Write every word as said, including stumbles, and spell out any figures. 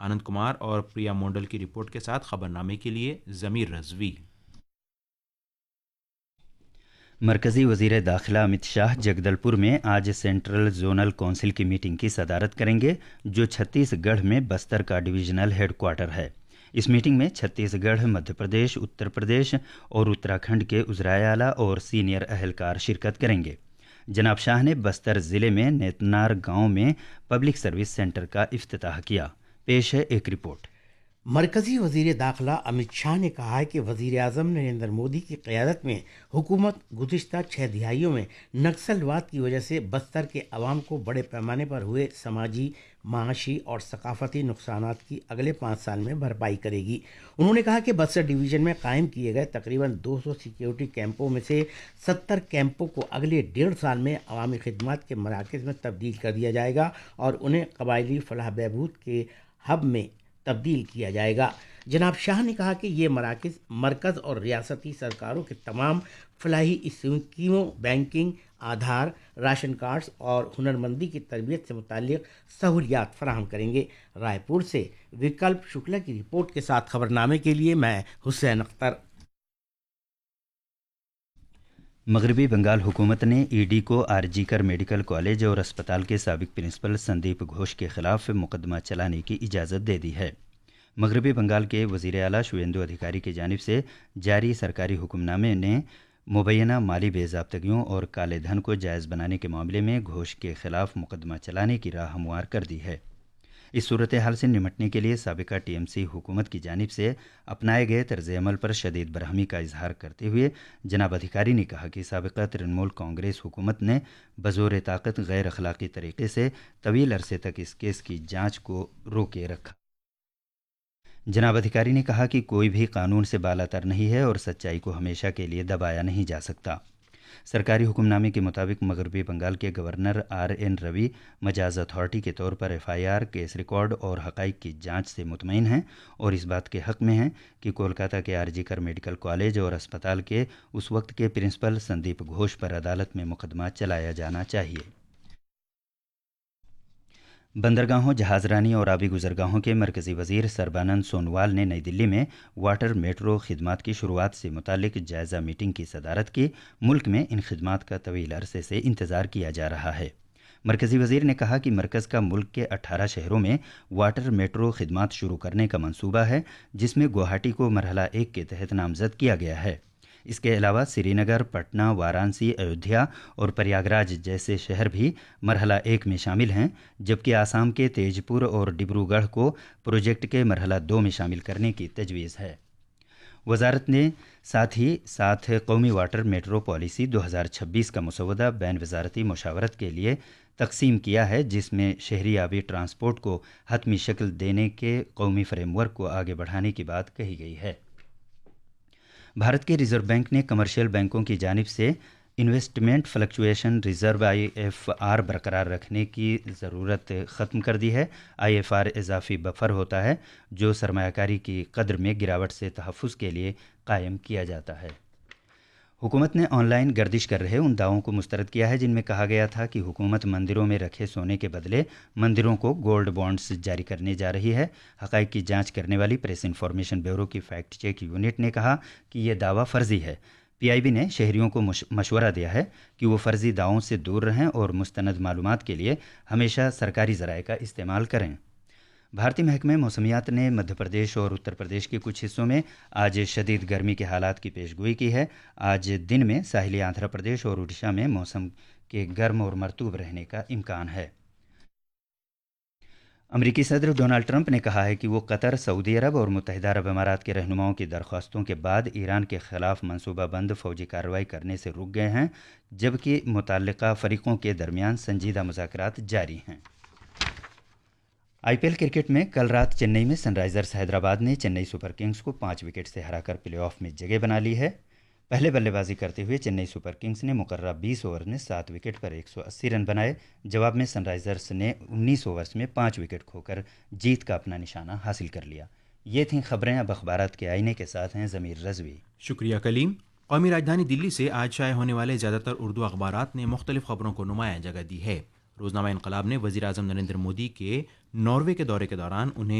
आनंद कुमार और प्रिया मोंडल की रिपोर्ट के साथ खबरनामे के लिए ज़मीर रज़वी। मरकज़ी वज़ीर दाखिला अमित शाह जगदलपुर में आज सेंट्रल जोनल काउंसिल की मीटिंग की सदारत करेंगे, जो छत्तीसगढ़ में बस्तर का डिवीजनल हेडक्वार्टर है। इस मीटिंग में छत्तीसगढ़, मध्य प्रदेश, उत्तर प्रदेश और उत्तराखंड के उज़राए आला और सीनियर अहलकार शिरकत करेंगे। जनाब शाह ने बस्तर ज़िले में नेतनार गांव में पब्लिक सर्विस सेंटर का इफ्तिताह किया। पेश है एक रिपोर्ट। मरकज़ी वज़ीर दाखिला अमित शाह ने कहा है कि वज़ीर आज़म नरेंद्र मोदी की क़यादत में हुकूमत गुज़िश्ता छः दिहाइयों में नक्सलवाद की वजह से बस्तर के अवाम को बड़े पैमाने पर हुए समाजी, माशी और सकाफ़ती नुकसानात की अगले पाँच साल में भरपाई करेगी। उन्होंने कहा कि बस्तर डिवीज़न में कायम किए गए तकरीबन दो सौ सिक्योरिटी कैंपों में से सत्तर कैंपों को अगले डेढ़ साल में अवामी खिदमत के मराकज़ में तब्दील कर दिया जाएगा और उन्हें कबायली फलाह बहबूद के हब में तब्दील किया जाएगा। जनाब शाह ने कहा कि ये मराकज़ मरकज़ और रियासती सरकारों के तमाम फलाही स्कीमों, बैंकिंग, आधार, राशन कार्ड्स और हुनरमंदी की तरबियत से मुताल्लिक़ सहूलियात फराहम करेंगे। रायपुर से विकल्प शुक्ला की रिपोर्ट के साथ खबरनामे के लिए मैं हुसैन अख्तर। मगरबी बंगाल हुकूमत ने ईडी को आरजीकर मेडिकल कॉलेज और अस्पताल के साबिक प्रिंसिपल संदीप घोष के खिलाफ मुकदमा चलाने की इजाज़त दे दी है। मगरबी बंगाल के वज़ीर आला शुवेंदु अधिकारी की जानिब से जारी सरकारी हुक्मनामे ने मुबैना माली बेज़ाब्तगियों और काले धन को जायज़ बनाने के मामले में घोष के खिलाफ मुकदमा चलाने की राह हमवार कर दी है। इस सूरत हाल से निमटने के लिए साबिका टीएमसी हुकूमत की जानिब से अपनाए गए तर्ज अमल पर शदीद बरहमी का इजहार करते हुए जनाब अधिकारी ने कहा कि साबिका तृणमूल कांग्रेस हुकूमत ने बज़ोर ताकत गैर अखलाकी तरीके से तवील अरसे तक इस केस की जांच को रोके रखा। जनाब अधिकारी ने कहा कि कोई भी कानून से बालातर नहीं है और सच्चाई को हमेशा के लिए दबाया नहीं जा सकता। सरकारी हुक्मनामे के मुताबिक मगरबी बंगाल के governor are N Ravi Majaz authority के तौर पर F I R, case record और हक़ाइक़ की जांच से मुतमईन हैं और इस बात के हक़ में हैं कि कोलकाता के आरजीकर मेडिकल कॉलेज और अस्पताल के उस वक्त के प्रिंसिपल संदीप घोष पर अदालत में मुकदमा चलाया जाना चाहिए। बंदरगाहों, जहाज़रानी और आबी गुज़रगाहों के मरकज़ी वज़ीर सरबानंद सोनोवाल ने नई दिल्ली में वाटर मेट्रो खिदमात की शुरुआत से मुतालिक जायज़ा मीटिंग की सदारत की। मुल्क में इन खिदमात का तवील अरसे से इंतज़ार किया जा रहा है। मरकज़ी वज़ीर ने कहा कि मरकज़ का मुल्क के अठारह शहरों में वाटर मेट्रो खिदमात शुरू करने का मंसूबा है, जिसमें गुवाहाटी को मरहला एक के तहत नामज़द किया गया है। इसके अलावा श्रीनगर, पटना, वाराणसी, अयोध्या और प्रयागराज जैसे शहर भी मरहला एक में शामिल हैं, जबकि आसाम के तेजपुर और डिब्रूगढ़ को प्रोजेक्ट के मरहला दो में शामिल करने की तजवीज़ है। वजारत ने साथ ही साथ कौमी वाटर मेट्रो पॉलिसी दो हज़ार छब्बीस का मसौदा बैन वजारती मुशावरत के लिए तकसीम किया है, जिसमें शहरी आबी ट्रांसपोर्ट को हतमी शक्ल देने के कौमी फ्रेमवर्क को आगे बढ़ाने की बात कही गई है। भारत के रिजर्व बैंक ने कमर्शियल बैंकों की जानिब से investment fluctuation reserve I F R बरकरार रखने की ज़रूरत ख़त्म कर दी है। आई एफ आर इजाफी बफर होता है जो सरमायाकारी की कदर में गिरावट से तहफ़्फ़ुज़ के लिए कायम किया जाता है। हुकूमत ने ऑनलाइन गर्दिश कर रहे उन दावों को मुस्तरद किया है जिनमें कहा गया था कि हुकूमत मंदिरों में रखे सोने के बदले मंदिरों को गोल्ड बॉन्ड्स जारी करने जा रही है। हक़ाइक़ की जांच करने वाली प्रेस इन्फॉर्मेशन ब्यूरो की फैक्ट चेक यूनिट ने कहा कि यह दावा फर्जी है। पीआईबी ने शहरियों को मशवरा दिया है कि वो फर्जी दावों से दूर रहें और मुस्तनद मालूमात के लिए हमेशा सरकारी ज़राए का इस्तेमाल करें। भारतीय महकमे मौसमियात ने मध्य प्रदेश और उत्तर प्रदेश के कुछ हिस्सों में आज शदीद गर्मी के हालात की पेशगोई की है। आज दिन में साहिली आंध्र प्रदेश और उड़ीसा में मौसम के गर्म और मरतूब रहने का इम्कान है। अमरीकी सदर डोनाल्ड ट्रंप ने कहा है कि वो कतर, सऊदी अरब और मुत्तहिदा अरब अमारात के रहनुमाओं की दरख्वास्तों के बाद ईरान के ख़िलाफ़ मनसूबाबंद फ़ौजी कार्रवाई करने से रुक गए हैं, जबकि मुतल्लिक़ा फ़रीक़ों के दरमियान संजीदा मुज़ाकरात जारी हैं। आईपीएल क्रिकेट में कल रात चेन्नई में सनराइज़र्स हैदराबाद ने चेन्नई सुपर किंग्स को पाँच विकेट से हराकर प्लेऑफ में जगह बना ली है। पहले बल्लेबाजी करते हुए चेन्नई सुपर किंग्स ने मुकर्रर बीस ओवर में सात विकेट पर एक सौ अस्सी रन बनाए। जवाब में सनराइज़र्स ने उन्नीस ओवर्स में पाँच विकेट खोकर जीत का अपना निशाना हासिल कर लिया। ये थीं खबरें। अब अखबारात के आईने के साथ हैं ज़मीर रज़वी। शुक्रिया कलीम। कौमी राजधानी दिल्ली से आज शाये होने वाले ज़्यादातर उर्दू अखबारात ने मुख्तलिफ खबरों को नुमाया जगह दी है। रोज़नामा इनकलाब ने वज़ीर आज़म नरेंद्र मोदी के नॉर्वे के दौरे के दौरान उन्हें